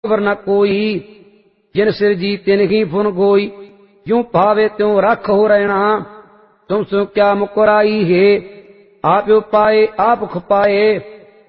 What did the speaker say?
वरना कोई, जिन सिर जी तिन ही फुन गोई। यूं भावे त्यों रख हो रहना, तुमसे क्या मुकराई है। आप उपाए आप खुपाए,